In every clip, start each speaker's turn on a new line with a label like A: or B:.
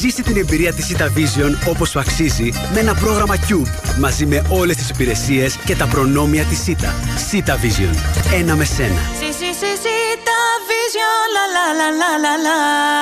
A: Ζήσε την εμπειρία της Cita Vision όπως σου αξίζει με ένα πρόγραμμα Cube μαζί με όλες τις υπηρεσίες και τα προνόμια της Cita. Cita Vision. Ένα με σένα.
B: Cita Vision, la.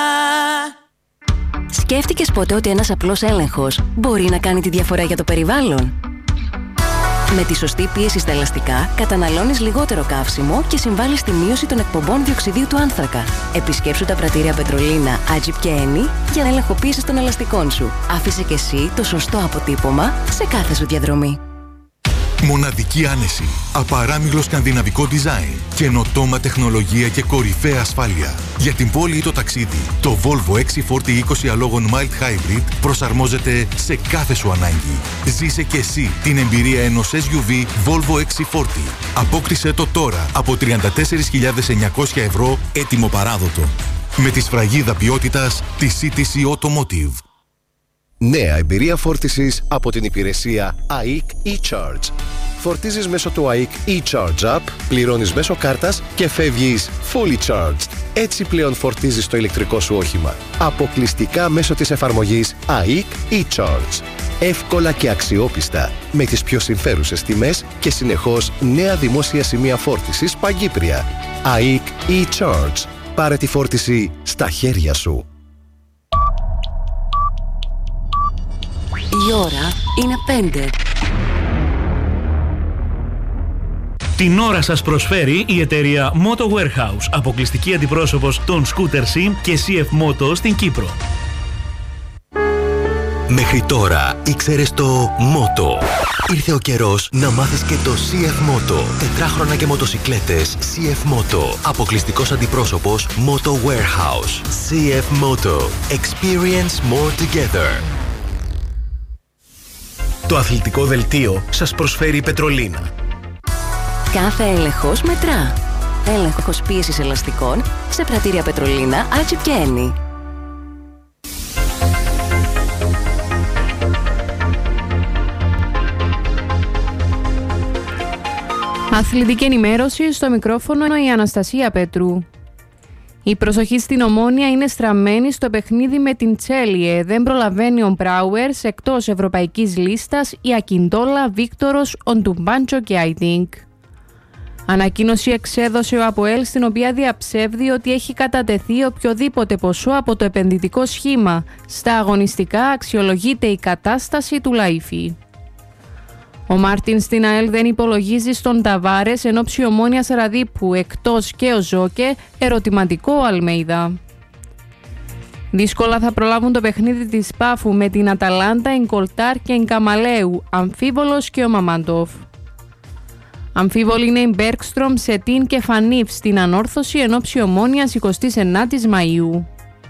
C: Σκέφτηκες ποτέ ότι ένας απλός έλεγχος μπορεί να κάνει τη διαφορά για το περιβάλλον? Με τη σωστή πίεση στα ελαστικά καταναλώνεις λιγότερο καύσιμο και συμβάλλεις στη μείωση των εκπομπών διοξιδίου του άνθρακα. Επισκέψου τα πρατήρια Πετρολίνα, Agip και Eni για να ελεγχοποιήσεις των ελαστικών σου. Άφησε και εσύ το σωστό αποτύπωμα σε κάθε σου διαδρομή.
D: Μοναδική άνεση, απαράμιλο σκανδιναβικό design, καινοτόμα τεχνολογία και κορυφαία ασφάλεια. Για την πόλη ή το ταξίδι, το Volvo XC40 20 αλόγων Mild Hybrid προσαρμόζεται σε κάθε σου ανάγκη. Ζήσε και εσύ την εμπειρία ενός SUV Volvo XC40. Απόκτησε το τώρα από 34.900 ευρώ έτοιμο παράδοτο. Με τη σφραγίδα ποιότητας της CTC Automotive.
E: Νέα εμπειρία φόρτισης από την υπηρεσία AIK eCharge. Φορτίζεις μέσω του AIK eCharge App, πληρώνεις μέσω κάρτας και φεύγεις fully charged. Έτσι πλέον φορτίζεις το ηλεκτρικό σου όχημα. Αποκλειστικά μέσω της εφαρμογής AIK eCharge. Εύκολα και αξιόπιστα, με τις πιο συμφέρουσες τιμές και συνεχώς νέα δημόσια σημεία φόρτισης παγκύπρια. AIK eCharge. Πάρε τη φόρτιση στα χέρια σου.
C: Η ώρα είναι 5.
F: Την ώρα σας προσφέρει η εταιρεία Moto Warehouse, αποκλειστική αντιπρόσωπος των Scooter Sim και CF Moto στην Κύπρο.
G: Μέχρι τώρα ήξερες το Moto. Ήρθε ο καιρός να μάθεις και το CF Moto. Τετράχρονα και μοτοσικλέτες CF Moto. Αποκλειστικός αντιπρόσωπος Moto Warehouse. CF Moto. Experience more together.
H: Το αθλητικό δελτίο σας προσφέρει η Πετρολίνα.
C: Κάθε έλεγχος μετρά. Έλεγχος πίεσης ελαστικών σε πρατήρια Πετρολίνα, Agip και Eni.
I: Αθλητική ενημέρωση, στο μικρόφωνο η Αναστασία Πέτρου. Η προσοχή στην Ομόνοια είναι στραμμένη στο παιχνίδι με την Τσέλιε. Δεν προλαβαίνει ο Μπράουερς, εκτός ευρωπαϊκής λίστας η Ακιντόλα, Βίκτορος, Οντουμπάντσο και Άιντινγκ. Ανακοίνωση εξέδωσε ο ΑΠΟΕΛ, στην οποία διαψεύδει ότι έχει κατατεθεί οποιοδήποτε ποσό από το επενδυτικό σχήμα. Στα αγωνιστικά αξιολογείται η κατάσταση του Λαΐφη. Ο Μάρτιν στην ΑΕΛ δεν υπολογίζει στον Ταβάρες, εν όψει Ομόνιας Ραδίπου, εκτός και ο Ζόκε, ερωτηματικό ο Αλμέιδα. Δύσκολα θα προλάβουν το παιχνίδι της Πάφου με την Αταλάντα, Ινκολτάρ και Ινκαμαλέου, αμφίβολος και ο Μαμάντοφ. Αμφίβολοι είναι η Μπέρκστρομ, Σετίν και Φανίφ στην ανόρθωση, εν όψει Ομόνιας 29 Μαΐου.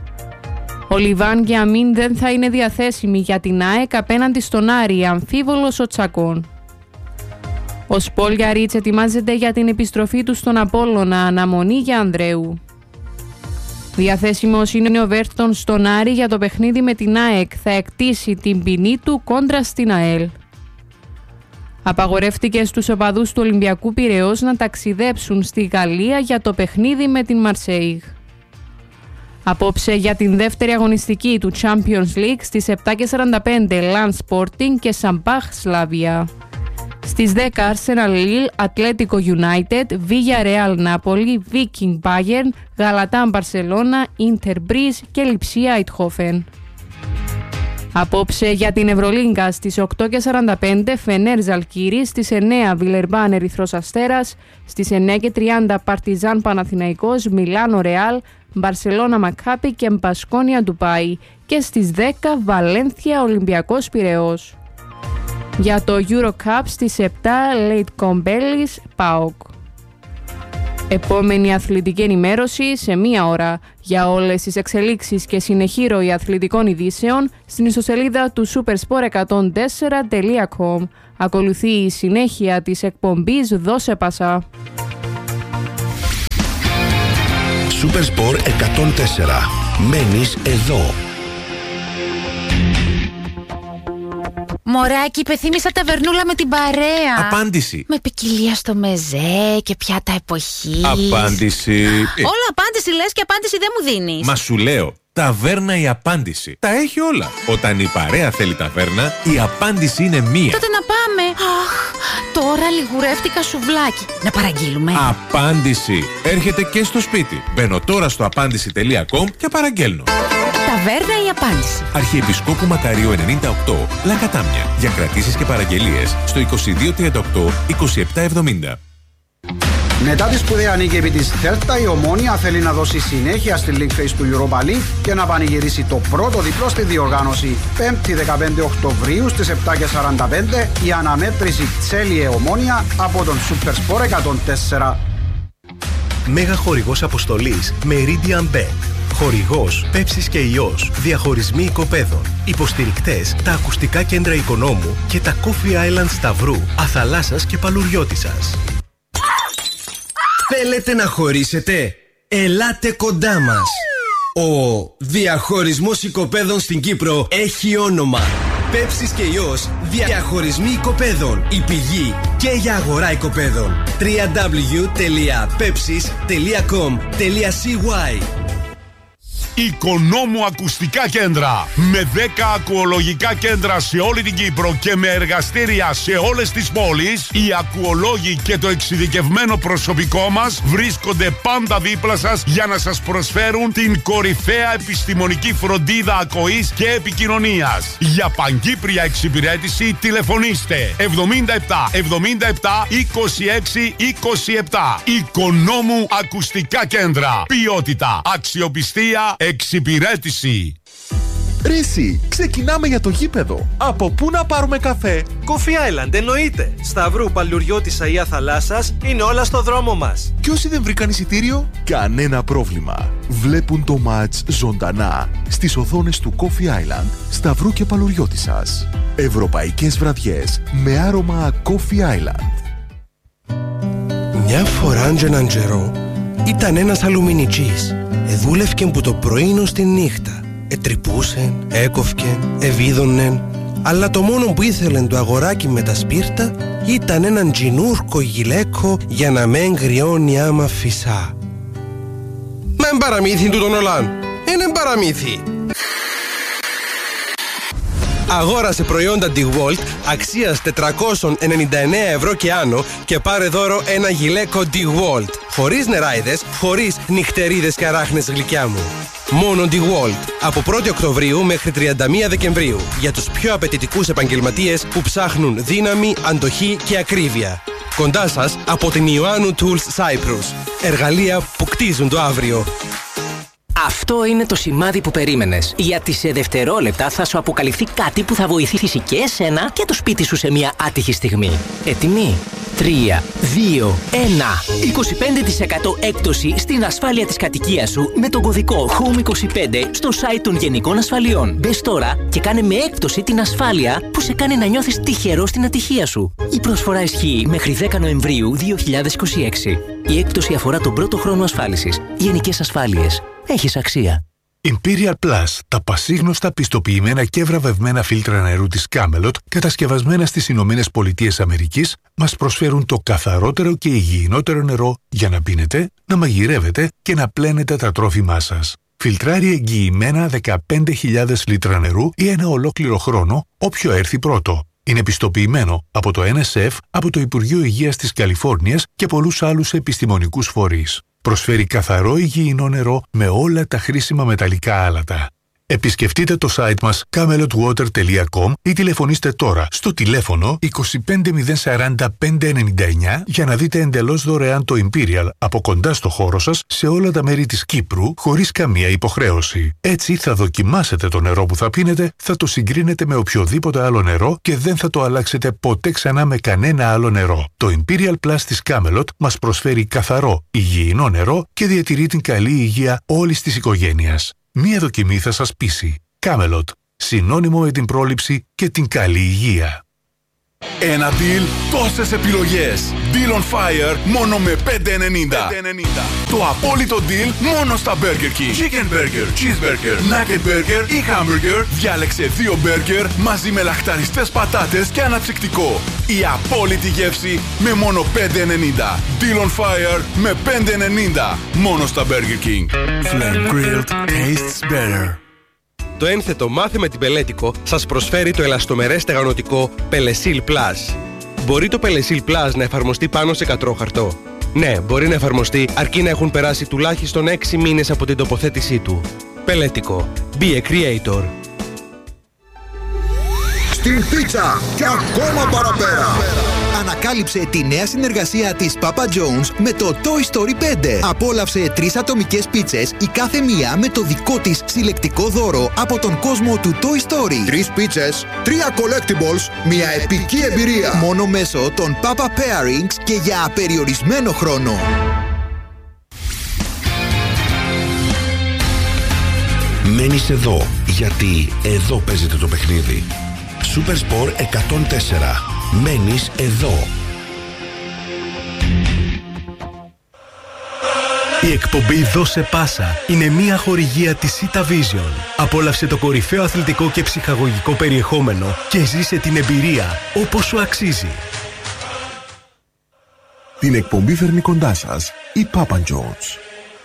I: Ο Λιβάν και Αμίν δεν θα είναι διαθέσιμοι για την ΑΕΚ απέναντι στον Άρη, αμφίβολος ο Τσακών. Ο Σπόλιαριτς ετοιμάζεται για την επιστροφή του στον Απόλλωνα, αναμονή για Ανδρέου. Διαθέσιμος είναι ο Βέρτον στον Άρη για το παιχνίδι με την ΑΕΚ, θα εκτίσει την ποινή του κόντρα στην ΑΕΛ. Απαγορεύτηκε στους οπαδούς του Ολυμπιακού Πειραιώς να ταξιδέψουν στη Γαλλία για το παιχνίδι με την Μαρσέιγ. Απόψε για την δεύτερη αγωνιστική του Champions League στις 7:45 Lens Sporting και Σαμπάχ Σλάβια. Στις 10 Arsenal Lille, Atletico United, Villarreal Napoli, Viking Bayern, Γαλατά Μπαρσελώνα, Inter Breeze και Λιψία Eindhoven. Απόψε για την Ευρωλίγκα στις 8:45 Φενέρ Ζαλκύρης, στις 9 Βιλερμπάν Ερυθρός Αστέρας, στις 9:30 Παρτιζάν Παναθηναϊκός, Μιλάνο Ρεάλ, Μπαρσελώνα Μακάπη και Μπασκόνια Ντουμπάι και στις 10 Βαλένθια Ολυμπιακός Πειραιώς. Για το Eurocup στις 7 Λέιτ Κομπέλης ΠΑΟΚ. Επόμενη αθλητική ενημέρωση σε 1 ώρα. Για όλες τις εξελίξεις και συνεχή ροή αθλητικών ειδήσεων στην ιστοσελίδα του supersport104.com. Ακολουθεί η συνέχεια της εκπομπής Δώσε Πασά.
H: Supersport 104. Μένεις εδώ.
J: Μωράκι, υπεθύμησα ταβερνούλα με την παρέα.
K: Απάντηση.
J: Με ποικιλία στο μεζέ και πιάτα εποχής.
K: Απάντηση.
J: Όλο απάντηση λες και απάντηση δεν μου δίνεις.
K: Μα σου λέω, ταβέρνα η απάντηση. Τα έχει όλα. Όταν η παρέα θέλει ταβέρνα, η απάντηση είναι μία.
J: Τότε να πάμε. Αχ, τώρα λιγουρεύτηκα σουβλάκι. Να παραγγείλουμε.
K: Απάντηση. Έρχεται και στο σπίτι. Μπαίνω τώρα στο απάντηση.com και παραγγέλνω.
J: Ταβέρνα η απάντηση.
K: Αρχιεπισκόπου Μακαρίου 98, Λακατάμια. Για κρατήσεις και παραγγελίες στο 2238 2770.
L: Μετά τη σπουδαία νίκη επί της Θέλτα, η Ομόνοια θέλει να δώσει συνέχεια στη League Phase του Europa League και να πανηγυρίσει το πρώτο διπλό στη διοργάνωση. 5η 15 Οκτωβρίου στις 7:45 η αναμέτρηση Τσέλιε Ομόνοια από τον Super Sport 104.
H: Μέγα χορηγός αποστολής Meridian Bank. Χορηγός Πέψης και Ιός. Διαχωρισμοί οικοπαίδων. Υποστηρικτές τα ακουστικά κέντρα Οικονόμου και τα Coffee Island Σταυρού, Αθαλάσσας και Παλουριώτισσας.
M: Θέλετε να χωρίσετε? Ελάτε κοντά μας. Ο διαχωρισμός οικοπαίδων στην Κύπρο έχει όνομα. Πέψης και Ιός. Διαχωρισμοί οικοπαίδων. Η πηγή και για αγορά οικοπαίδων. www.pepsis.com.cy.
N: Οικονόμου Ακουστικά Κέντρα. Με 10 ακουολογικά κέντρα σε όλη την Κύπρο και με εργαστήρια σε όλες τις πόλεις, οι ακουολόγοι και το εξειδικευμένο προσωπικό μας βρίσκονται πάντα δίπλα σας για να σας προσφέρουν την κορυφαία επιστημονική φροντίδα ακοής και επικοινωνίας. Για παγκύπρια εξυπηρέτηση τηλεφωνήστε 77 77 26 27. Οικονόμου Ακουστικά Κέντρα. Ποιότητα, αξιοπιστία, εξυπηρέτηση.
O: Ρίση, ξεκινάμε για το γήπεδο. Από πού να πάρουμε καφέ?
P: Coffee Island, εννοείται. Σταυρού, Παλουριώτισσα ή Αθαλάσσας είναι όλα στο δρόμο μας.
O: Και όσοι δεν βρήκαν εισιτήριο, κανένα πρόβλημα. Βλέπουν το μάτς ζωντανά στις οθόνες του Coffee Island, Σταυρού και Παλουριώτισσας. Ευρωπαϊκές βραδιές με άρωμα Coffee Island.
M: Μια φορά και έναν καιρό ήταν ένας αλουμινιτζής. Εδούλευκεν που το πρωί ως τη νύχτα. Ετρυπούσεν, έκοφκεν, εβίδωνεν. Αλλά το μόνο που ήθελεν το αγοράκι με τα σπίρτα ήταν έναν τζινούρκο γυλαίκο για να μεν γριώνει άμα φυσά. Μα εν παραμύθι του τον Ολάν. Εν παραμύθι. Αγόρασε προϊόντα DeWalt αξίας 499 ευρώ και άνω και πάρε δώρο ένα γυλαίκο DeWalt. Χωρίς νεράιδες, χωρίς νυχτερίδες και αράχνες γλυκιά μου. Μόνο DeWalt. Από 1η Οκτωβρίου μέχρι 31 Δεκεμβρίου. Για τους πιο απαιτητικούς επαγγελματίες που ψάχνουν δύναμη, αντοχή και ακρίβεια. Κοντά σας από την Ιωάννου Tools Cyprus. Εργαλεία που κτίζουν το αύριο.
Q: Αυτό είναι το σημάδι που περίμενες. Γιατί σε δευτερόλεπτα θα σου αποκαλυφθεί κάτι που θα βοηθήσει και εσένα και το σπίτι σου σε μια άτυχη στιγμή. Έτοιμοι? 3, 2, 1. 25% έκπτωση στην ασφάλεια της κατοικίας σου με τον κωδικό HOME25 στο site των Γενικών Ασφαλιών. Μπες τώρα και κάνε με έκπτωση την ασφάλεια που σε κάνει να νιώθεις τυχερό στην ατυχία σου. Η προσφορά ισχύει μέχρι 10 Νοεμβρίου 2026. Η έκπτωση αφορά τον πρώτο χρόνο ασφάλισης. Γενικές Ασφάλειες. Έχεις αξία.
R: Imperial Plus, τα πασίγνωστα πιστοποιημένα και βραβευμένα φίλτρα νερού της Camelot, κατασκευασμένα στις Ηνωμένες Πολιτείες Αμερικής, μας προσφέρουν το καθαρότερο και υγιεινότερο νερό για να πίνετε, να μαγειρεύετε και να πλένετε τα τρόφιμά σας. Φιλτράρει εγγυημένα 15.000 λίτρα νερού ή ένα ολόκληρο χρόνο, όποιο έρθει πρώτο. Είναι πιστοποιημένο από το NSF, από το Υπουργείο Υγείας της Καλιφόρνιας και πολλούς άλλους επιστημονικούς φορείς. Προσφέρει καθαρό υγιεινό νερό με όλα τα χρήσιμα μεταλλικά άλατα. Επισκεφτείτε το site μας camelotwater.com ή τηλεφωνήστε τώρα στο τηλέφωνο 25040 599 για να δείτε εντελώς δωρεάν το Imperial από κοντά στο χώρο σας σε όλα τα μέρη της Κύπρου χωρίς καμία υποχρέωση. Έτσι θα δοκιμάσετε το νερό που θα πίνετε, θα το συγκρίνετε με οποιοδήποτε άλλο νερό και δεν θα το αλλάξετε ποτέ ξανά με κανένα άλλο νερό. Το Imperial Plus της Camelot μας προσφέρει καθαρό, υγιεινό νερό και διατηρεί την καλή υγεία όλης της οικογένειας. Μία δοκιμή θα σας πείσει. Camelot. Συνώνυμο με την πρόληψη και την καλή υγεία.
D: Ένα deal, τόσες επιλογές. Deal on Fire μόνο με 5,90. Το απόλυτο deal μόνο στα Burger King. Chicken Burger, Cheeseburger, Nugget Burger ή Hamburger. Διάλεξε 2 burger μαζί με λαχταριστές πατάτες και αναψυκτικό. Η απόλυτη γεύση με μόνο 5,90. Deal on Fire με 5,90. Μόνο στα Burger King. Flame grilled tastes better.
M: Το ένθετο Μάθε με την Πελέτικο σας προσφέρει το ελαστομερές στεγανοτικό Πελεσίλ Plus. Μπορεί το Πελεσίλ Plus να εφαρμοστεί πάνω σε κατρόχαρτο? Ναι, μπορεί να εφαρμοστεί αρκεί να έχουν περάσει τουλάχιστον 6 μήνες από την τοποθέτησή του. Πελέτικο. Be a creator.
S: Στην πίτσα και ακόμα παραπέρα. Ανακάλυψε τη νέα συνεργασία της Papa John's με το Toy Story 5. Απόλαυσε 3 ατομικές πίτσες, η κάθε μία με το δικό της συλλεκτικό δώρο από τον κόσμο του Toy Story. 3 πίτσες, 3 collectibles, μια επική εμπειρία. Μόνο μέσω των Papa Pairings και για απεριορισμένο χρόνο.
T: Μένεις εδώ, γιατί εδώ παίζεται το παιχνίδι. Super Sport 104. Μένεις εδώ.
H: Η εκπομπή Δώσε Πάσα είναι μια χορηγία της Sita Vision. Απόλαυσε το κορυφαίο αθλητικό και ψυχαγωγικό περιεχόμενο και ζήσε την εμπειρία όπως σου αξίζει.
O: Την εκπομπή φέρνει κοντά σας η Papa John's.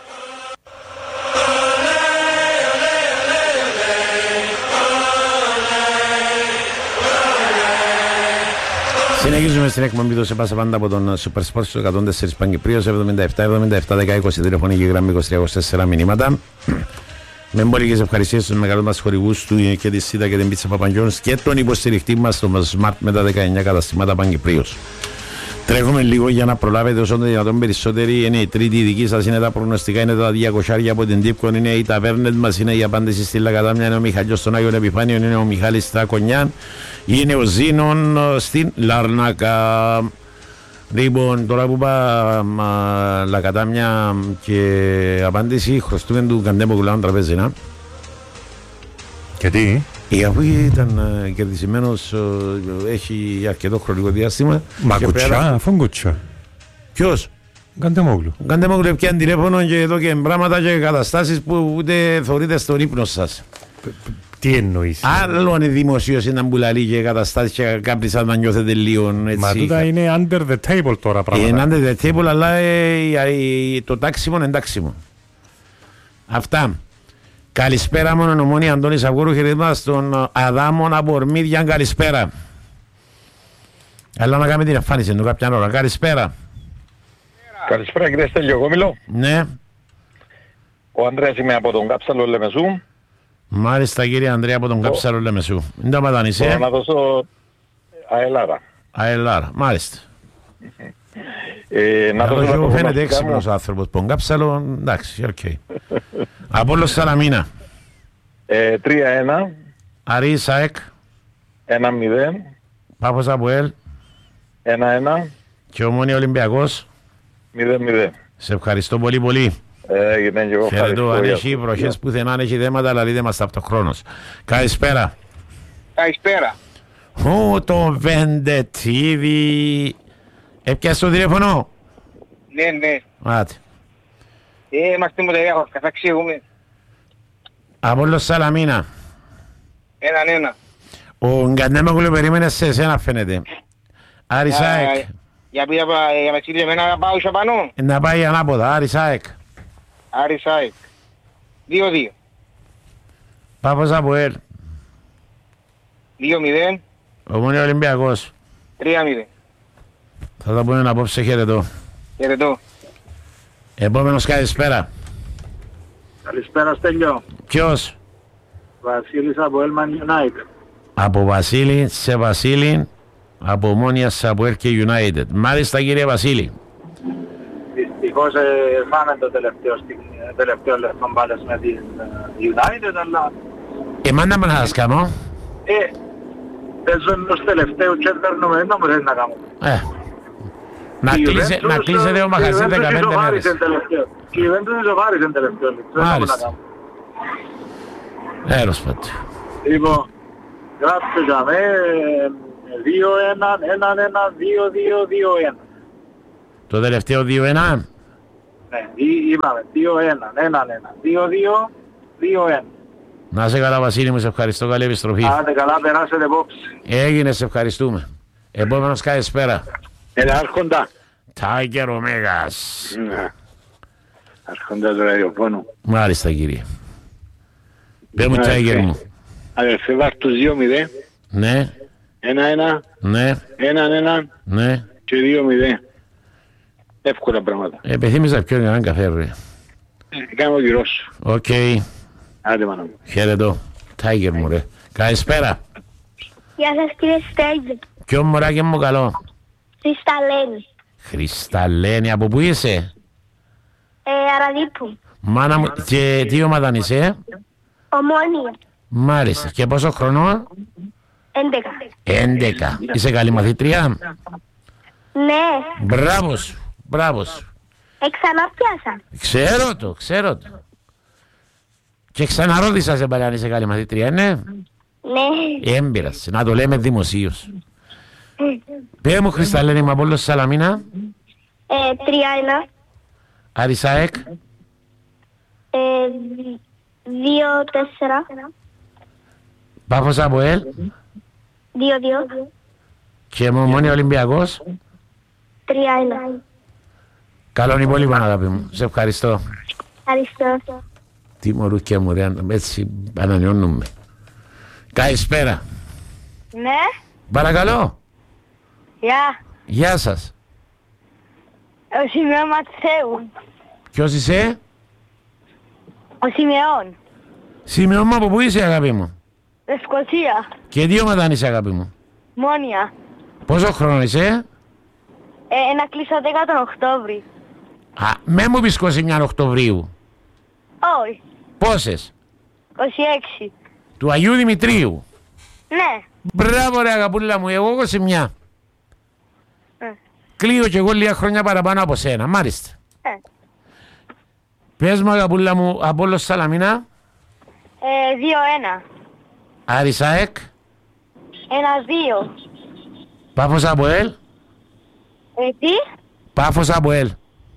U: Συνεχίζουμε στην εκπομπή Δώσε Πάσα πάντα από τον Super Sport στο 104 Παγκυπρίος 77-77-10-20 τηλεφωνική γραμμή 23-24 μηνύματα. Με εμπορικές ευχαριστίες στους μεγαλούς μας χορηγούς του και τη ΣΥΤΑ και την Πίτσα Παπαγιώνης και τον υποστηριχτή μας στο Smart με τα 19 καταστήματα Παγκυπρίος. Τρέχουμε λίγο για να προλάβετε όσο το δυνατόν περισσότεροι. Είναι η τρίτη δική σας, είναι τα προγνωστικά, είναι τα 200 από την Τύπκον, είναι οι ταβέρνες μας, είναι η απάντηση στη Λακατάμια, είναι ο Μιχαλιός στον Άγιον Επιφάνιο, είναι ο Μιχάλης στα Κονιάν, είναι ο Ζήνων στην Λαρνάκα. Λοιπόν, τώρα που είπα Λακατάμια και απάντηση, χρωστούμε του Καντέμο τραπέζι, να.
V: Γιατί?
U: Αφού ήταν κερδισμένος, έχει αρκετό χρονικό διάστημα.
V: Μα κουτσά, φωνκουτσά. Ποιος?
U: Καντεμόγλου. Καντεμόγλου πιάνει τηλέφωνο και εδώ και πράγματα και καταστάσεις που ούτε θεωρείτε στον ύπνο σας.
V: Τι εννοείς?
U: Άλλο είναι δημοσίως να μπουλαλεί και καταστάσεις και κάποιοι σαν να νιώθετε λίγο έτσι.
V: Μα τούτα είναι under the table τώρα πράγματα.
U: Είναι under the table, αλλά το τάξιμο είναι εντάξιμο. Αυτά. Καλησπέρα μόνο Ομόνια Αντώνης Αυγούρου, χαιρετίσματα στον Αδάμον από Ορμίδια, καλησπέρα. Αλλά να κάνουμε την εμφάνιση του κάποια ώρα, καλησπέρα.
W: Καλησπέρα κύριε Στέλιο, εγώ μιλώ.
U: Ναι.
W: Ο Ανδρέας είμαι από τον Κάψαλο Λεμεσού.
U: Μάλιστα κύριε Ανδρέα από τον Κάψαλο Λεμεσού. Είναι τα πατανισέ.
W: Μπορώ να δώσω αελάρα.
U: Αελάρα, μάλιστα.
W: Να δώσω
U: φαίνεται έξυπνος άνθρωπος. Τον Κάψαλο, εντάξει, οκ. Απόλλως Σαλαμίνα.
W: 3-1.
U: Αρή Σαεκ.
W: 1-0.
U: Πάφος Αποέλ.
W: 1-1.
U: Και Ομόνια Ολυμπιακός.
W: 0-0.
U: Σε ευχαριστώ πολύ πολύ. Χαιρετώ, αν έχει προχές πουθενά, αν έχει θέματα, αλλά λέτε μας ταυτοχρόνως. Καλησπέρα.
X: Καλησπέρα.
U: Το Βεντετίδη. Έπιασε το τηλέφωνο.
X: Ναι.
U: Άτε.
X: Είμαστε μοτεριάχος, καθαξίγουμε.
U: Απόλλως Σαλαμίνα.
X: 1-1.
U: Ο Γκαντέμογλου περίμενε σε εσένα φαίνεται. Άρη Σάεκ.
X: Για να στείλει εμένα να πάω ίσο πάνω.
U: Να πάει ανάποδα, Άρη Σάεκ.
X: Άρη Σάεκ. 2-2.
U: Πάφος Αποέλ.
X: 2-0.
U: Ομόνια Ολυμπιακός.
X: 3-0.
U: Θα τα πούμε απόψε, χαιρετώ.
X: Χαιρετώ.
U: Επόμενος καλησπέρα.
X: Καλησπέρα Στέλιο.
U: Ποιος?
X: Βασίλης από Elman United.
U: Από Βασίλη σε Βασίλη, από Ομόνια σε Αποέλ και United. Μάλιστα κύριε Βασίλη.
X: Δυστυχώς φάμε το τελευταίο λεπτό μπάλες με την United, αλλά...
U: Εμάνα με να σας κάνω.
X: Παίζω ενός τελευταίου και παίρνουμε, δεν μπορείς να κάνω.
U: Να κλείσετε ο μαχαζί 15 μέρες.
X: Και η Juventus ισοβάρισε τελευταίο λεπτό.
U: Μάλιστα. Έρος πάτε.
X: Λοιπόν, γράψτε για με, 2-1, 1-1, 2-2, 2-1.
U: Το τελευταίο 2-1.
X: Ναι, είπαμε 2-1, 1-1, 2-2, 2-1.
U: Να είσαι καλά Βασίλη μου, σε ευχαριστώ, καλή επιστροφή.
X: Άντε καλά, περάσετε υπόψη.
U: Έγινε, σε ευχαριστούμε. Επόμενος καλησπέρα.
X: Άρχοντα.
U: Τάικερ ο Μέγας.
X: Άρχοντα του ραδιοφώνου.
U: Μάλιστα κύριε. Πες μου Τάικερ μου.
X: Αδερφέ, βάρ' τους 2-0.
U: Ναι.
X: 1-1.
U: Ναι.
X: 1-1.
U: Ναι.
X: Και 2-0. Εύκολα πράγματα.
U: Επιθύμιζα πιο έναν καφέ ρε.
X: Κάνε ο κυρός σου.
U: Οκ.
X: Άντε μάνα μου.
U: Χαίρετο. Τάικερ μου ρε. Καλησπέρα.
A: Γεια σας κύριε Στέγγι.
U: Ποιο μωράκι μου καλό.
A: Χρισταλένη.
U: Χρισταλένη, από πού είσαι?
A: Αραδίπου.
U: Μάνα μου, και τι ομάδα είσαι?
A: Ομόνια.
U: Μάλιστα, και πόσο χρονών?
A: 11.
U: 11. Είσαι καλή μαθήτρια?
A: Ναι.
U: Μπράβο σου, μπράβο σου.
A: Ξαναπιάσα.
U: Ξέρω το. Και ξαναρώτησα σε πάλι αν είσαι καλή μαθήτρια, ναι?
A: Ναι.
U: Έμπειρας, να το λέμε δημοσίως. Πέ μου Χρισταλένη μου, Απόλλως Σαλαμίνα.
A: 3-1.
U: Αρισάεκ.
A: 2-4.
U: Πάφος Αποέλ.
A: 2-2.
U: Και Ομόνια Ολυμπιακός.
A: 3-1.
U: Καλόν υπόλοιπο αγάπη μου, σε ευχαριστώ.
A: Ευχαριστώ.
U: Τι μωρούκια μου ρε, έτσι ανανεώνουμε. Καλησπέρα.
A: Ναι.
U: Παρακαλώ.
A: Γεια.
U: Γεια σας.
A: Ο Σιμεών Ματσέου.
U: Ποιος είσαι?
A: Ο Σιμεών.
U: Σιμεών μου, από πού είσαι αγάπη μου?
A: Λευκοσία.
U: Και τι ομάδα είσαι αγάπη μου?
A: Μόνια.
U: Πόσο χρόνο είσαι?
A: Να κλείσω 10 τον Οκτώβρη.
U: Α, με μου πεις 29 Οκτωβρίου.
A: Όχι.
U: Πόσες?
A: 26.
U: Του Αγίου Δημητρίου.
A: Ναι.
U: Μπράβο ρε αγαπούλα μου, εγώ 21. Κλείω κι εγώ λίγα χρόνια παραπάνω από σένα, μάλιστα. Πες μου αγαπούλα μου, Απόλλως Σαλαμίνα.
A: 2-1.
U: Αρισάεκ.
A: 1-2.
U: Πάφος Αποέλ.
A: Τι?
U: Πάφος Αποέλ.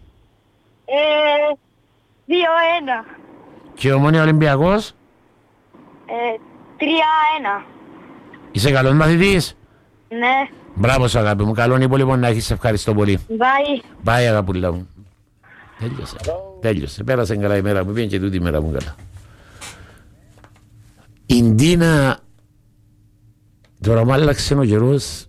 A: 2-1.
U: Και Ομόνια Ολυμπιακός.
A: 3-1.
U: Είσαι καλός μαθητής?
A: Ναι.
U: Μπράβο σου αγάπη μου, καλόν υπόλοιπο να έχεις, ευχαριστώ πολύ.
A: Bye.
U: Bye αγαπούλα μου. Τέλειωσε, πέρασε καλά η μέρα μου, πήγαινε και τούτη η μέρα μου καλά. Η Ντίνα, τώρα μου άλλαξε ο καιρός,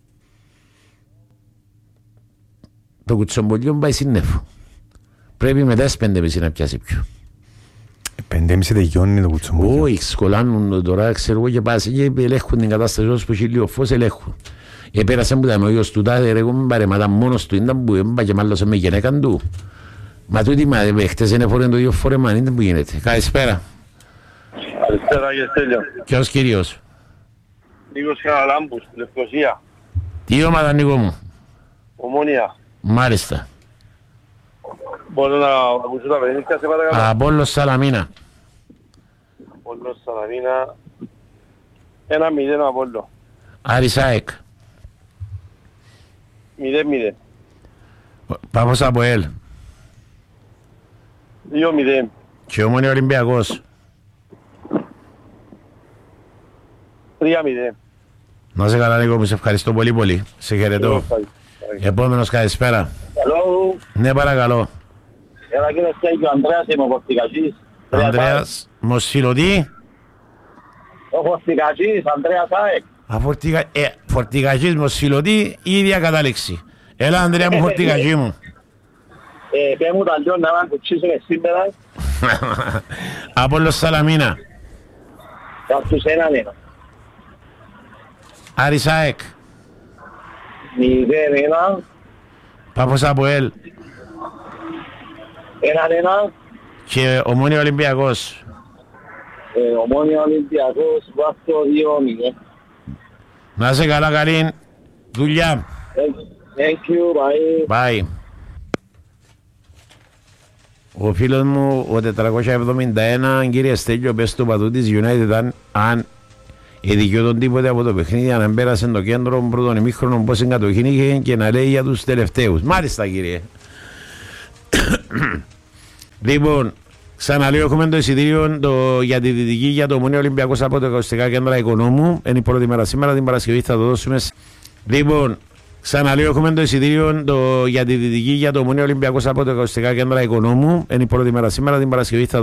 U: το κουτσομπολιό πάει σύννεφο. Πρέπει μετά στις 5.30 να πιάσει πιο.
V: 5.30 τελειώνει το κουτσομπολιό.
U: Όχι, σκολάνουν τώρα, ξέρω εγώ, και πάση και ελέγχουν την κατάσταση όσο που έχει λίγο φως, ελέγχουν. Επέρασε μου τα με ο γιος του τάδε, ρε, εγώ με παρεμάτα μόνος του, ήταν που έμπα και μάλλωσε με γυναίκα του. Μα τούτη, χτες είναι φορέν το δύο φορέμα, είναι που γίνεται. Καλησπέρα.
W: Καλησπέρα και Στέλιο.
U: Ποιος κύριος?
W: Νίκος Χαραλάμπους, Λευκοσία.
U: Τι ομάδα Νίκο μου?
W: Ομόνια.
U: Μάλιστα.
W: Μπορώ να ακούσω τα παιχνίδια σε παρακαλώ.
U: Απόλλως Σαλαμίνα.
W: Απόλλως Σαλαμίνα. 1-0 Απόλλω.
U: Αρισάεκ.
W: 0-0.
U: Πάφος Αποέλ.
W: 2-0.
U: Και Ομόνια Ολυμπιακός.
W: 3-0.
U: Να σε καλά Νίκο μου, σε ευχαριστώ πολύ πολύ. Σε χαιρετώ. Επόμενος καλησπέρα.
W: Hello.
U: Ναι παρακαλώ.
W: Έλα κύριε Στέγγι, ο Ανδρέας είμαι, ο Φορτικασής.
U: Ανδρέας Μοσφιλωτή.
W: Ο Φορτικασής, Ανδρέας ΑΕΚ.
U: Φορτικασής Μοσφιλωτή, η ίδια κατάληξη. Έλα Ανδρέα μου, Φορτικασί μου.
W: Πέ μου τα λιόν να με κουτσίσουν σήμερα.
U: Απόλλως Σαλαμίνα.
W: Αυτούς 1-1.
U: Αρισάεκ.
W: 0-1.
U: Πάφος Αποέλ.
W: 1-1.
U: Και Ομόνια Ολυμπιακός.
W: Ομόνια Ολυμπιακός, βάθο 2-0.
U: Να είσαι καλά, καλή δουλειά.
W: Thank you, bye.
U: Bye. Ο φίλος μου, ο 471, κύριε Στέλιο, πες του παδού της United, αν Ειδικιόταν τίποτε από το παιχνίδι, αν πέρασε το κέντρο πρώτον ημίχρονο, πώς εγκατοχήν είχε και να λέει για τους τελευταίους. Μάλιστα, κύριε. Λοιπόν, ξαναλέω, έχουμε το εισιτήριο για τη Δυτική για το Ομόνιο Ολυμπιακός από το 20 κέντρα Οικονόμου. Είναι η πρώτη μέρα σήμερα, την Παρασκευή θα το δώσουμε. Λοιπόν, ξαναλέω, έχουμε το εισιτήριο για τη Δυτική για το Ομόνιο Ολυμπιακός από το 20 κέντρα Οικονόμου. Είναι η πρώτη μέρα σήμερα, την Παρασκευή θα